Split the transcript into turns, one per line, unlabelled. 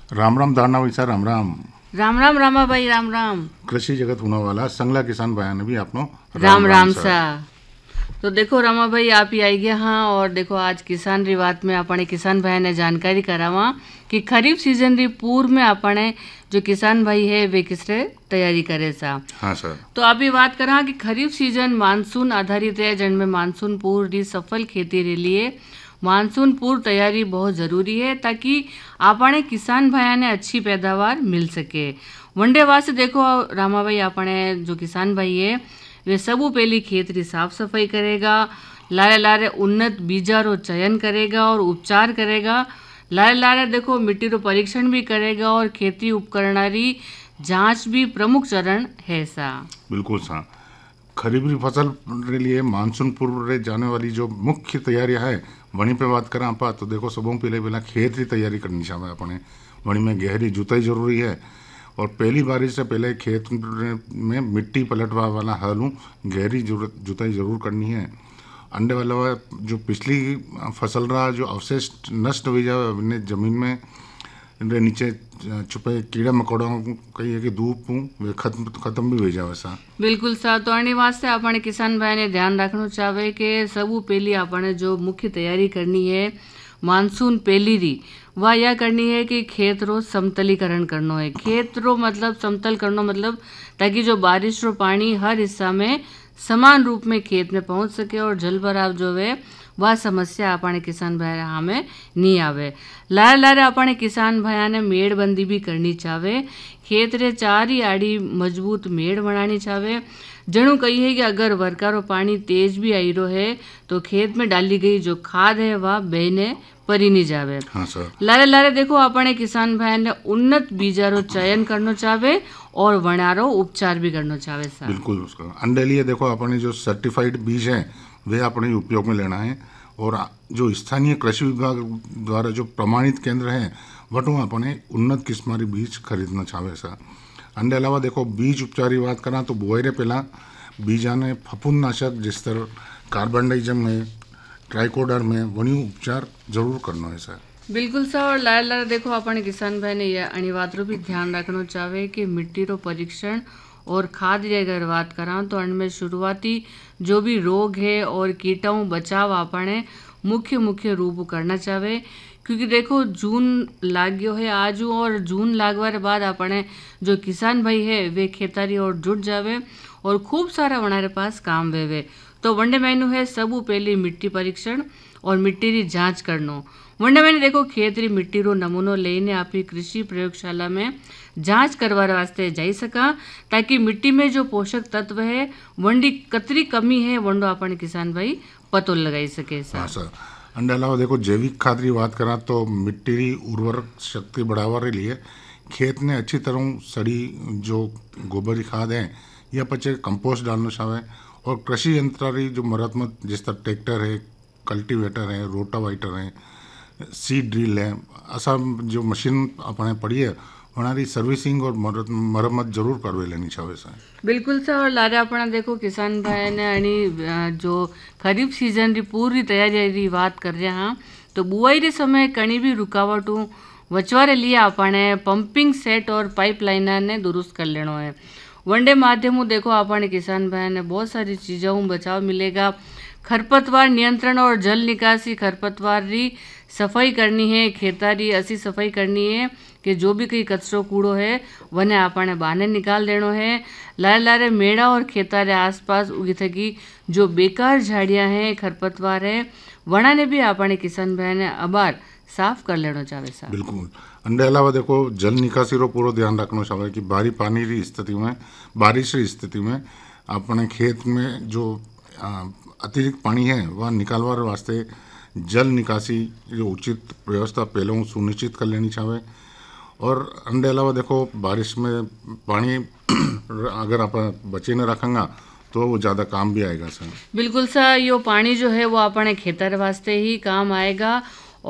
राम राम दाना वैसा राम राम।
राम राम रामा भाई राम राम।
कृषि जगत होने वाला संगला किसान भाई भी आपनो
राम
राम राम
राम
सर।
सा। तो देखो रामा भाई आप ही आई गया हाँ। और देखो आज किसान री बात में अपने किसान भाई ने जानकारी करावा कि खरीफ सीजन री पूर्व में अपने जो किसान भाई है वे किस रे तैयारी करे सा।
हाँ सर।
तो अभी बात करा कि खरीफ सीजन मानसून आधारित है, जिनमें मानसून पूर्व री सफल खेती के लिए मानसून पूर्व तैयारी बहुत जरूरी है ताकि अपने किसान भाई ने अच्छी पैदावार मिल सके। वनडे वास्ते देखो रामा भाई अपने जो किसान भाई है वे सबू पहली खेत की साफ सफाई करेगा, लारे लारे उन्नत बीजा रो चयन करेगा और उपचार करेगा। लारे लारे देखो मिट्टी रो परीक्षण भी करेगा और खेती उपकरणारी जांच भी प्रमुख चरण है सा।
बिल्कुल सा। खरीफ की फसल के लिए मानसून पूर्व रे जाने वाली जो मुख्य तैयारियां है वहीं पे बात करें आप तो देखो सबों पहले खेत की तैयारी करनी चाहिए अपने। वहीं में गहरी जुताई जरूरी है और पहली बारिश से पहले खेत में मिट्टी पलटवा वाला हल गहरी जुताई जरूर करनी है। अंडे वाला जो पिछली फसल रहा जो अवशेष नष्ट हो जाए अपने जमीन में इनके नीचे छुपे कीड़ा मकोड़ा कही है कि धूप वे खत्म भी हो जाए वैसा।
बिल्कुल सा। तो आने वास्ते अपने किसान भाई ने ध्यान रखना चाहे कि सबू पहली अपने जो मुख्य तैयारी करनी है मानसून पहली री वह यह करनी है कि खेत रो समतलीकरण करना है। खेत रो मतलब समतल करना मतलब ताकि जो बारिश रो पानी हर हिस्सा में समान रूप में खेत में पहुंच सके और जल भराव जो है वह समस्या अपने किसान भाई हमें नहीं आवे। लारे लारे अपने किसान भाई ने मेड़बंदी भी करनी चाहे। खेत रे चारी आड़ी मजबूत मेड़ बनानी चाहे। जणु कही है कि अगर वर्षा रो पानी तेज भी आई रो है तो खेत में डाली गई जो खाद है वह बहने परी नहीं जावे।
हाँ सर।
लारे लारे देखो अपने किसान भाई ने उन्नत बीजा रो चयन करना चाहे और वणारो उपचार भी करना चाहे सर।
बिल्कुल उसका अंडे लिए देखो अपने जो सर्टिफाइड बीज हैं वे अपने उपयोग में लेना है और जो स्थानीय कृषि विभाग द्वारा जो प्रमाणित केंद्र हैं वटों अपने उन्नत किस्म के बीज खरीदना चाहे सर। अंडे अलावा देखो बीज उपचार की बात करा तो बुआई रे पहला बीजा ने फफूंदनाशक जिस तरह कार्बनडाइजम में ट्राइकोडर में वही उपचार जरूर करना है सर।
बिल्कुल सा। और लार लार देखो अपने किसान भाई ने यह अनिवार्य भी ध्यान रखना चाहे कि मिट्टी रो परीक्षण और खाद की अगर बात करा तो उनमें शुरुआती जो भी रोग है और कीटाणु बचाव अपने मुख्य रूप करना चाहे। क्योंकि देखो जून लाग गयो है आज और जून लागवार बाद अपने जो किसान भाई है वे खेतारी और जुट जावे और खूब सारा हमारे पास काम वेवे। तो वनडे मेनू है सबू पहले मिट्टी परीक्षण और मिट्टी री जांच करनो। वनडे मैंने देखो खेत री मिट्टी रो नमूनो लेने आपकी कृषि प्रयोगशाला में जांच करवाने वास्ते जाई सका ताकि मिट्टी में जो पोषक तत्व है वंडी कतरी कमी है वंडो अपन किसान भाई पतो लगाई सके सर।
हाँ सर। अंडे अलावा देखो जैविक खाद की बात करा तो मिट्टी की उर्वरक शक्ति बढ़ावा के लिए खेत में अच्छी तरह सड़ी जो गोबर की खाद है या पचे कंपोस्ट डालना चाहे और कृषि यंत्रारी जो मरम्मत जिस तरह ट्रैक्टर है कल्टीवेटर है रोटावाइटर है सीड ड्रिल है ऐसा जो मशीन अपने पड़ी है हमारी सर्विसिंग और मरम्मत जरूर करवे लेनी चाहिए सर।
बिल्कुल सर। और लारे अपना देखो किसान भाई ने अणी जो खरीफ सीजन की पूरी तैयारी की बात कर रहे हैं तो बुआई के समय कहीं भी रुकावट वचवारे लिए अपने पंपिंग सेट और पाइपलाइन ने दुरुस्त कर लेना है। वनडे माध्यम देखो अपने किसान भाई ने बहुत सारी चीज़ों बचाव मिलेगा। खरपतवार नियंत्रण और जल निकासी खरपतवार री सफाई करनी है। खेतारी ऐसी सफाई करनी है कि जो भी कहीं कचरो कूड़ो है वने आपने बाहर निकाल देनो है। लारे लारे मेड़ा और खेतारे आसपास उगी थकी जो बेकार झाड़ियां हैं खरपतवार है वना ने भी अपने किसान भाई ने अबार साफ कर लेना चाहे सर।
बिल्कुल। अंडे अलावा देखो जल निकासी रो पूरा ध्यान रखना चाहिए कि भारी पानी की स्थिति में बारिश की स्थिति में अपने खेत में जो अतिरिक्त पानी है वह निकालवार वास्ते जल निकासी जो उचित व्यवस्था पहले सुनिश्चित कर लेनी चाहिए। और अंडे अलावा देखो बारिश में पानी अगर आप बचे न रखेंगे तो वो ज़्यादा काम भी आएगा सर।
बिल्कुल सर। यो पानी जो है वो अपने खेतर वास्ते ही काम आएगा